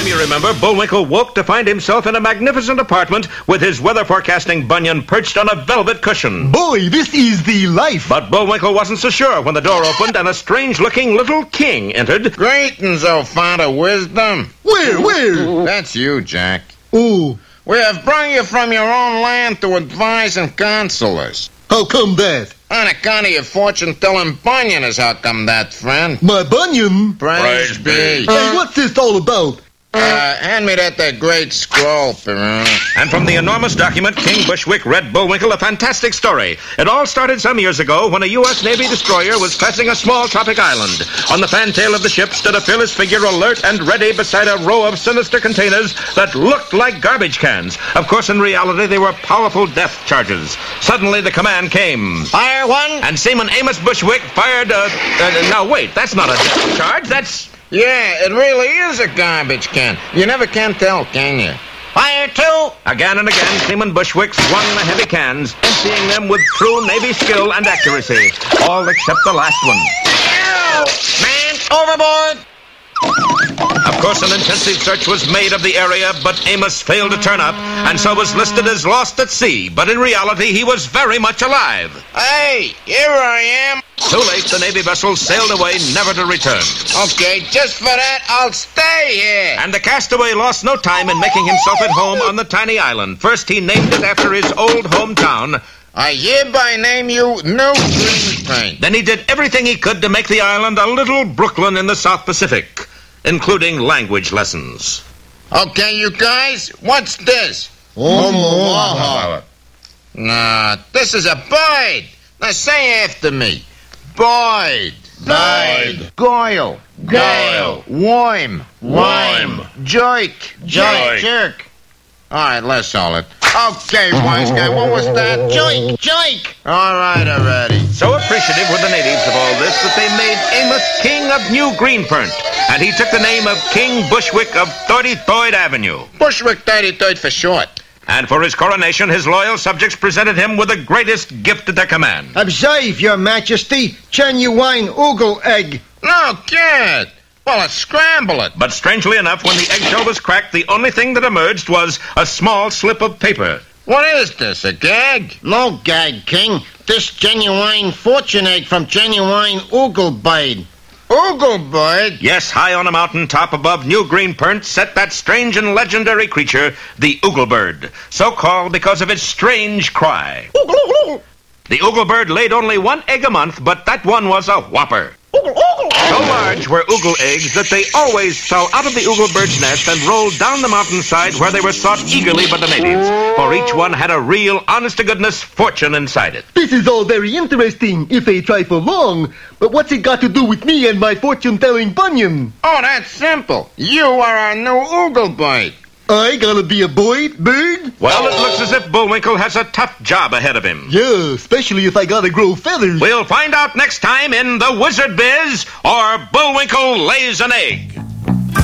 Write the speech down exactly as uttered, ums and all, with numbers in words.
time, you remember, Bullwinkle woke to find himself in a magnificent apartment with his weather forecasting bunion perched on a velvet cushion. Boy, this is the life. But Bullwinkle wasn't so sure when the door opened and a strange-looking little king entered. Greetings, O Font of Wisdom. Where, where? That's you, Jack. Oh, We have brought you from your own land to advise and counsel us. how come that? On account of your fortune-telling bunion is how come that, friend. My bunion? Praise be. Hey, what's this all about? Uh, hand me that, that great scroll, Perona. And from the enormous document, King Bushwick read Bullwinkle a fantastic story. It all started some years ago when a U S Navy destroyer was passing a small tropic island. On the fantail of the ship stood a fearless figure alert and ready beside a row of sinister containers that looked like garbage cans. Of course, in reality, they were powerful death charges. Suddenly, the command came. Fire one. And Seaman Amos Bushwick fired a... Uh, now, wait, that's not a death charge. That's... Yeah, it really is a garbage can. You never can tell, can you? Fire two. Again and again, Seaman Bushwick swung the heavy cans, emptying them with true Navy skill and accuracy. All except the last one. Ow! Man, overboard. Of course, an intensive search was made of the area, but Amos failed to turn up, and so was listed as lost at sea. But in reality, he was very much alive. Hey, here I am. Too late, the Navy vessel sailed away, never to return. Okay, just for that, I'll stay here. And the castaway lost no time in making himself at home on the tiny island. First, he named it after his old hometown. I hereby name you New Greenpoint. Then he did everything he could to make the island a little Brooklyn in the South Pacific, including language lessons. Okay, you guys, what's this? Omaha. Nah, this is a bird. Now say after me. Boyd. Boyd. Goyle. Goyle. Worm. Worm. Jerk. Jerk. Jerk. All right, let's solve it. Okay, wise guy, what was that? Joik, joik. All right, already. So appreciative were the natives of all this that they made Amos King of New Greenpoint, and he took the name of King Bushwick of thirty-third Avenue. Bushwick thirty-third for short. And for his coronation, his loyal subjects presented him with the greatest gift at their command. Observe, your majesty, genuine oogle egg. No, kid. Well, let's scramble it. But strangely enough, when the eggshell was cracked, the only thing that emerged was a small slip of paper. What is this, a gag? No gag, King. This genuine fortune egg from genuine oogle bird. Ooglebird? Yes, high on a mountain top above New Greenpoint sat that strange and legendary creature, the Ooglebird, so called because of its strange cry. The Ooglebird laid only one egg a month, but that one was a whopper. So large were oogle eggs that they always fell out of the Ooglebird's nest and rolled down the mountainside where they were sought eagerly by the natives, for each one had a real, honest-to-goodness fortune inside it. This is all very interesting, if a trifle long. But what's it got to do with me and my fortune-telling bunion? Oh, that's simple. You are our new Ooglebird. I gotta be a boy, bird? Well, it looks as if Bullwinkle has a tough job ahead of him. Yeah, especially if I gotta grow feathers. We'll find out next time in The Wizard Biz, or Bullwinkle Lays an Egg.